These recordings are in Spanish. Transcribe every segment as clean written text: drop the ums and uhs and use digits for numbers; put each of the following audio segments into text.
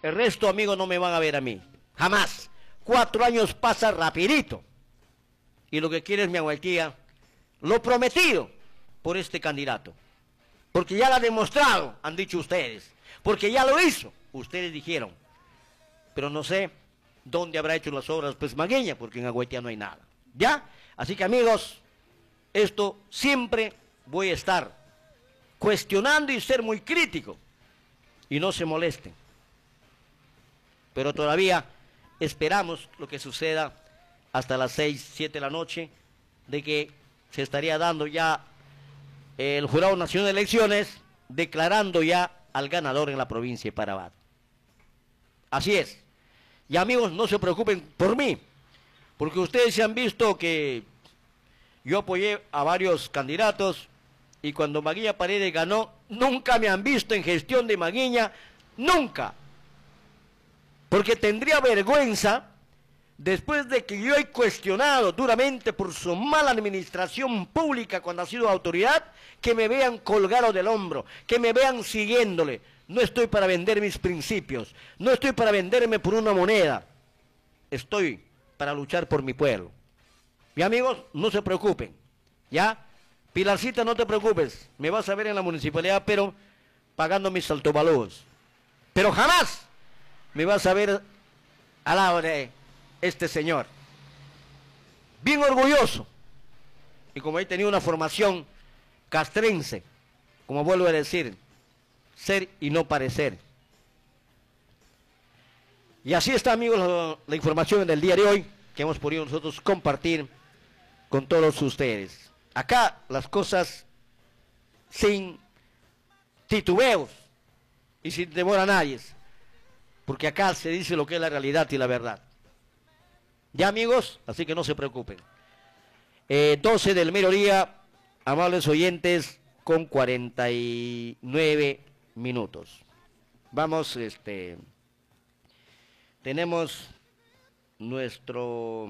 El resto, amigos, no me van a ver a mí. Jamás. 4 años pasa rapidito. Y lo que quiere es mi Aguaitía, lo prometido por este candidato. Porque ya lo ha demostrado, han dicho ustedes. Porque ya lo hizo, ustedes dijeron. Pero no sé dónde habrá hecho las obras, pues Magueña, porque en Aguaitía no hay nada. ¿Ya? Así que, amigos, esto siempre voy a estar cuestionando y ser muy crítico. Y no se molesten. Pero todavía esperamos lo que suceda hasta las 6, 7 de la noche, de que se estaría dando ya el Jurado Nacional de Elecciones, declarando ya al ganador en la provincia de Parabat. Así es. Y amigos, no se preocupen por mí, porque ustedes se han visto que yo apoyé a varios candidatos, y cuando Maguiña Paredes ganó, nunca me han visto en gestión de Maguiña, nunca. Porque tendría vergüenza, después de que yo he cuestionado duramente por su mala administración pública cuando ha sido autoridad, que me vean colgado del hombro, que me vean siguiéndole. No estoy para vender mis principios, no estoy para venderme por una moneda, estoy para luchar por mi pueblo. Y amigos, no se preocupen, ¿ya? Pilarcita, no te preocupes, me vas a ver en la municipalidad, pero pagando mis saltobalúos. Pero jamás me vas a ver al lado de este señor. Bien orgulloso. Y como he tenido una formación castrense, como vuelvo a decir, ser y no parecer. Y así está, amigos, la información del día de hoy que hemos podido nosotros compartir con todos ustedes. Acá las cosas sin titubeos y sin temor a nadie, porque acá se dice lo que es la realidad y la verdad. Ya, amigos, así que no se preocupen. 12 del mediodía, amables oyentes, con 49 minutos. Vamos, tenemos nuestro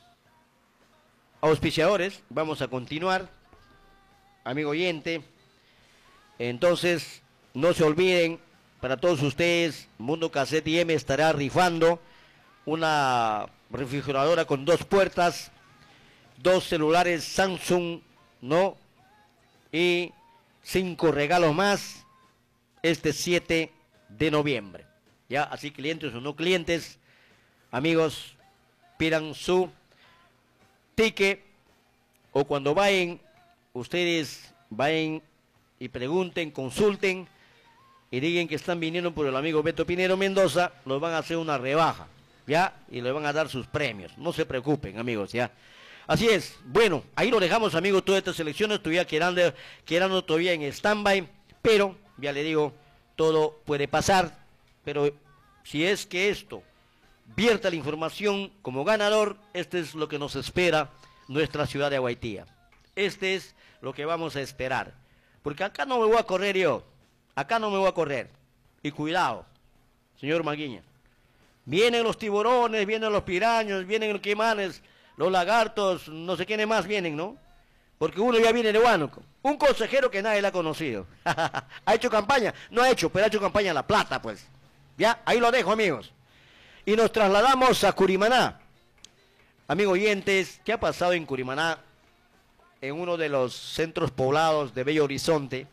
auspiciadores, vamos a continuar, amigo oyente. Entonces, no se olviden, para todos ustedes, Mundo Cassette IM estará rifando una refrigeradora con 2 puertas, 2 celulares Samsung, ¿no? Y 5 regalos más este 7 de noviembre. Ya, así clientes o no clientes, amigos, pidan su ticket, o cuando vayan, ustedes vayan y pregunten, consulten y digan que están viniendo por el amigo Beto Pinero Mendoza, nos van a hacer una rebaja, ¿ya? Y le van a dar sus premios, no se preocupen, amigos, ¿ya? Así es. Bueno, ahí lo dejamos, amigos, todas estas elecciones todavía quedando todavía en stand-by, pero, ya le digo, todo puede pasar, pero si es que esto vierta la información como ganador, este es lo que nos espera nuestra ciudad de Aguaitía. Este es lo que vamos a esperar. Porque acá no me voy a correr yo. Acá no me voy a correr. Y cuidado, señor Maguiña. Vienen los tiburones, vienen los pirañas, vienen los quimanes, los lagartos, no sé quiénes más vienen, ¿no? Porque uno ya viene de Huánuco. Un consejero que nadie le ha conocido. ¿Ha hecho campaña? No ha hecho, pero ha hecho campaña en La Plata, pues. Ya, ahí lo dejo, amigos. Y nos trasladamos a Curimaná. Amigos oyentes, ¿qué ha pasado en Curimaná? En uno de los centros poblados de Bello Horizonte.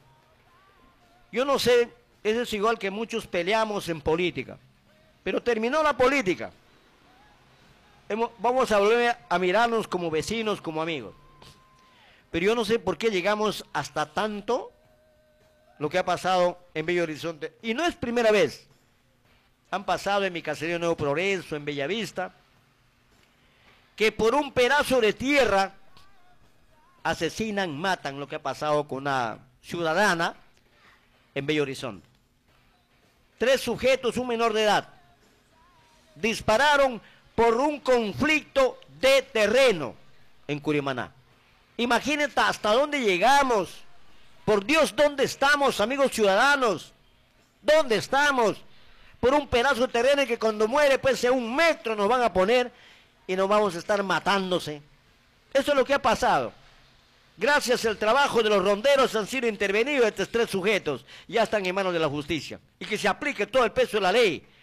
Yo no sé, eso es igual que muchos peleamos en política. Pero terminó la política. Vamos a volver a mirarnos como vecinos, como amigos. Pero yo no sé por qué llegamos hasta tanto lo que ha pasado en Bello Horizonte. Y no es primera vez. Han pasado en mi caserío Nuevo Progreso, en Bellavista, que por un pedazo de tierra asesinan, matan, lo que ha pasado con una ciudadana en Bello Horizonte. 3 sujetos, un menor de edad, dispararon por un conflicto de terreno en Curimaná. Imagínate hasta dónde llegamos. Por Dios, ¿dónde estamos, amigos ciudadanos? ¿Dónde estamos? Por un pedazo de terreno que cuando muere, pues, a 1 metro nos van a poner y nos vamos a estar matándose. Eso es lo que ha pasado. Gracias al trabajo de los ronderos han sido intervenidos estos 3 sujetos. Ya están en manos de la justicia. Y que se aplique todo el peso de la ley